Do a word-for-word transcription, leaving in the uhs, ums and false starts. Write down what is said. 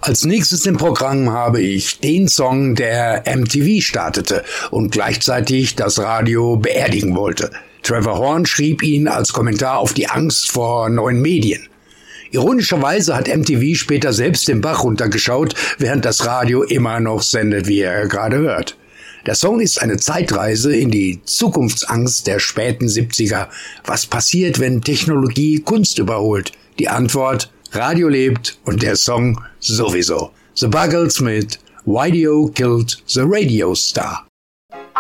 Als nächstes im Programm habe ich den Song, der M T V startete und gleichzeitig das Radio beerdigen wollte. Trevor Horn schrieb ihn als Kommentar auf die Angst vor neuen Medien. Ironischerweise hat M T V später selbst den Bach runtergeschaut, während das Radio immer noch sendet, wie er gerade hört. Der Song ist eine Zeitreise in die Zukunftsangst der späten siebziger. Was passiert, wenn Technologie Kunst überholt? Die Antwort: Radio lebt und der Song sowieso. The Buggles mit Video Killed the Radio Star.